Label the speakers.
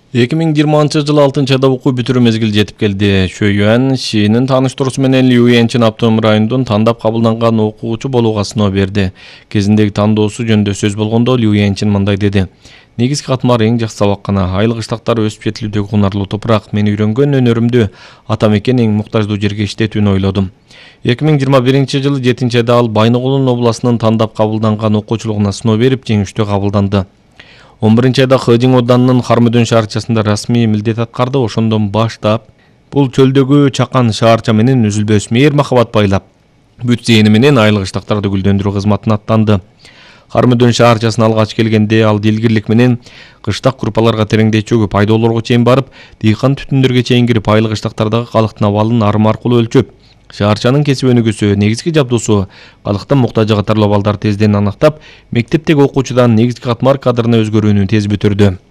Speaker 1: 2020 жылы 6-айда окуу бүтүрүү мезгили жетип келди. Шөйюан Шинин тааныштыруусу менен Лю Янчин автоном районунун тандап кабылданган окуучу болууга сыноо берди. Кезиндеги тандоосу жөнүндө сөз болгондо Лю Янчин мындай деди. Негизги катмар эң жакшы сабаккана, айыл кыштактар өсүп жетилүүдөгү кунарлуу топурак. Мен үйрөнгөн өнөрүмдү ата мекен эң муктаждуу жерге иштетүүнү ойлодум. 2021 жылы 7-айда ал Байногулун областынын тандап кабылданган окуучулугуна сыноо берип, жеңиштүү кабылданды. 11-айда Хэжин Оданынын Хармөдөн шаарчасында расмий милдет аткарды. Ошондон баштап бул чөлдөгү чакан шаарча менен үзүлбөс мээр махабат байлап, бүт зээни менен айыл кыштактарды гүлдөндүрүү кызматына аттанды. Хармөдөн шаарчасына алгач келгенде ал дилгирлик менен кыштак группаларга тереңдей чөгүп, айдоолорго чейин барып, дыйкан түтүндөргө чейин кирип, айыл кыштактардагы калктын абалын арым аркылуу өлчөп, шаарчанын кесип өнүгүүсү, негизги жабдуусу, калктын муктажы катарлуу абалдарды тезден аныктап, мектептеги окуучудан негизги катмар кадрына өзгөрүүнү тез бүтүрдү.